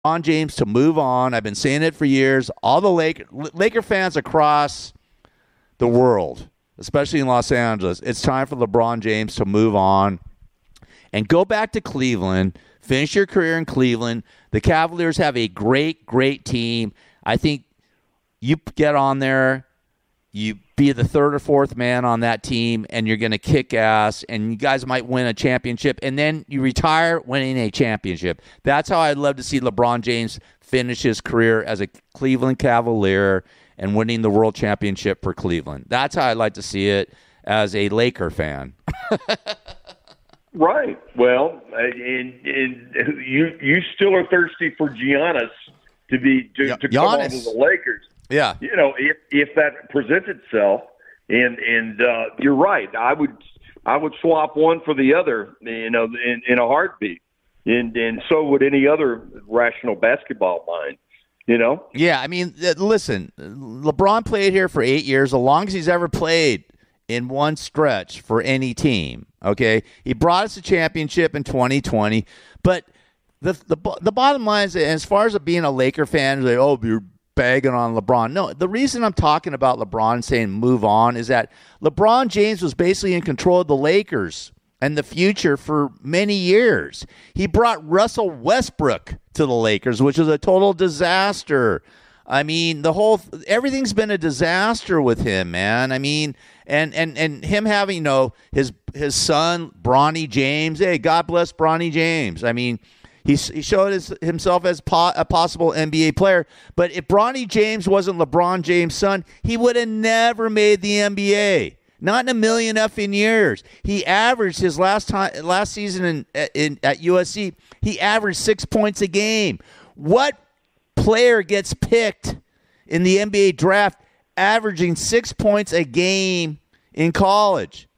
LeBron James to move on. I've been saying it for years. All the Laker fans across the world, especially in Los Angeles, it's time for LeBron James to move on and go back to Cleveland, finish your career in Cleveland. The Cavaliers have a great, great team. I think you get on there, you be the third or fourth man on that team, and you're going to kick ass, and you guys might win a championship, and then you retire winning a championship. That's how I'd love to see LeBron James finish his career as a Cleveland Cavalier and winning the world championship for Cleveland. That's how I'd like to see it as a Laker fan. Right. Well, and you still are thirsty for Giannis to come on to the Lakers. Yeah. You know, if that presents itself, and you're right, I would swap one for the other, you know, in a heartbeat, and so would any other rational basketball mind. You know? Yeah, I mean, listen, LeBron played here for 8 years, the longest he's ever played in one stretch for any team. Okay, he brought us a championship in 2020, but the bottom line is, as far as being a Laker fan, like, oh, you're bagging on LeBron. No, the reason I'm talking about LeBron and saying move on is that LeBron James was basically in control of the Lakers and the future for many years. He brought Russell Westbrook to the Lakers, which was a total disaster. I mean, everything's been a disaster with him, man. I mean, and him having, you know, his son, Bronny James. Hey, God bless Bronny James. I mean, he showed himself as a possible NBA player. But if Bronny James wasn't LeBron James' son, he would have never made the NBA. Not in a million effing years. He averaged his last season at USC, he averaged 6 points a game. What player gets picked in the NBA draft averaging 6 points a game in college?